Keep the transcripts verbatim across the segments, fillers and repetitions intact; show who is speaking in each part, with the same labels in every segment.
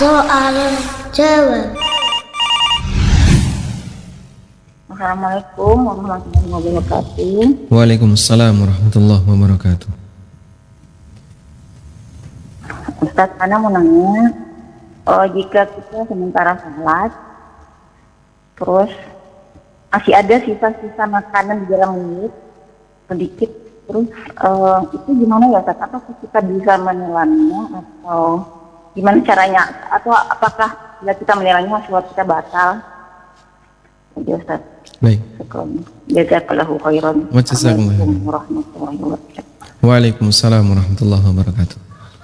Speaker 1: Soal jawab.
Speaker 2: Assalamualaikum warahmatullahi wabarakatuh.
Speaker 3: Waalaikumsalam warahmatullahi wabarakatuh.
Speaker 2: Ustaz, Ana mau nanya, oh, jika kita sementara sholat, terus masih ada sisa-sisa makanan di dalam mulut, sedikit, terus uh, itu gimana ya Ustaz? Apakah kita bisa menelannya atau gimana caranya? Atau apakah bila kita menelannya sholat kita batal? Ya Ustaz.
Speaker 3: Baik.
Speaker 2: Jazakallahu khairan.
Speaker 3: Assalamualaikum
Speaker 2: warahmatullahi wabarakatuh.
Speaker 3: Waalaikumsalam warahmatullahi wabarakatuh.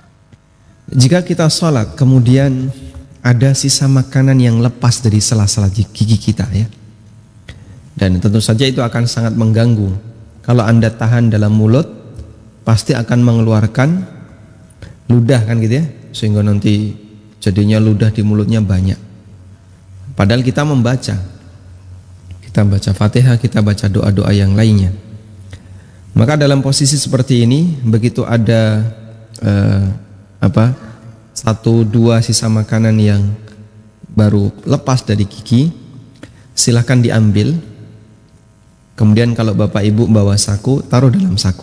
Speaker 3: Jika kita sholat kemudian ada sisa makanan yang lepas dari sela-sela gigi kita ya, dan tentu saja itu akan sangat mengganggu. Kalau Anda tahan dalam mulut pasti akan mengeluarkan ludah kan gitu ya, sehingga nanti jadinya ludah di mulutnya banyak. Padahal kita membaca, kita baca Fatihah, kita baca doa-doa yang lainnya. Maka dalam posisi seperti ini, begitu ada eh, apa satu dua sisa makanan yang baru lepas dari gigi, silahkan diambil. Kemudian kalau bapak ibu bawa saku, taruh dalam saku.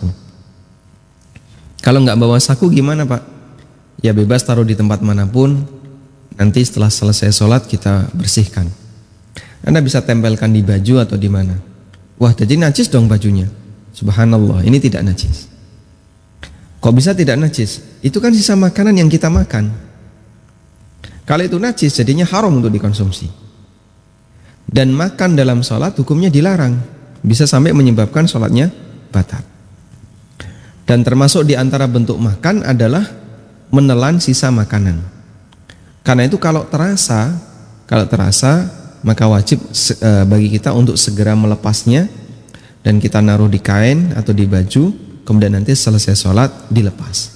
Speaker 3: Kalau nggak bawa saku gimana pak? Ya bebas taruh di tempat manapun. Nanti setelah selesai sholat kita bersihkan. Anda bisa tempelkan di baju atau di mana. Wah, jadi najis dong bajunya. Subhanallah, ini tidak najis. Kok bisa tidak najis? Itu kan sisa makanan yang kita makan. Kalau itu najis, jadinya haram untuk dikonsumsi. Dan makan dalam sholat hukumnya dilarang, bisa sampai menyebabkan sholatnya batal. Dan termasuk di antara bentuk makan adalah menelan sisa makanan. Karena itu kalau terasa, kalau terasa maka wajib e, bagi kita untuk segera melepasnya dan kita naruh di kain atau di baju, kemudian nanti selesai sholat dilepas.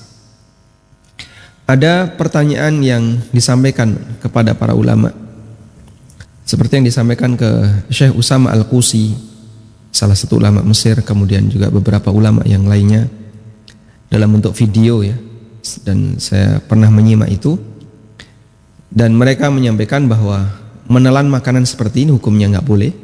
Speaker 3: Ada pertanyaan yang disampaikan kepada para ulama, seperti yang disampaikan ke Syekh Usama Al-Qusi, salah satu ulama Mesir, kemudian juga beberapa ulama yang lainnya dalam bentuk video ya, dan saya pernah menyimak itu. Dan mereka menyampaikan bahwa menelan makanan seperti ini hukumnya nggak boleh.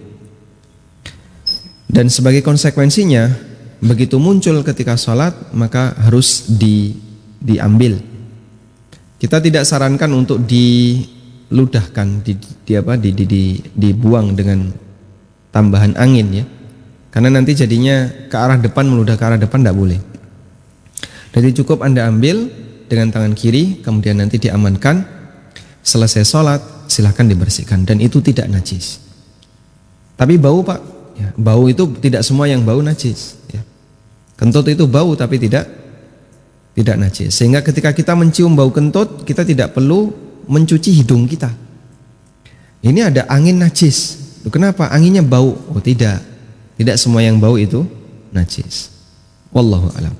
Speaker 3: Dan sebagai konsekuensinya, begitu muncul ketika sholat maka harus di, diambil. Kita tidak sarankan untuk diludahkan, di, di apa, di, di, di, dibuang dengan tambahan angin ya. Karena nanti jadinya ke arah depan, meludah ke arah depan tidak boleh. Jadi cukup Anda ambil dengan tangan kiri, kemudian nanti diamankan. Selesai sholat silahkan dibersihkan dan itu tidak najis. Tapi bau pak, ya, bau itu tidak semua yang bau najis. Ya. Kentut itu bau tapi tidak tidak najis. Sehingga ketika kita mencium bau kentut, kita tidak perlu mencuci hidung kita. Ini ada angin najis. Kenapa? Anginnya bau? Oh tidak, tidak semua yang bau itu najis. Wallahu a'lam.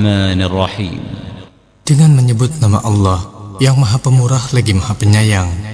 Speaker 4: Bismillahirrahmanirrahim. Dengan menyebut nama Allah yang Maha Pemurah lagi Maha Penyayang.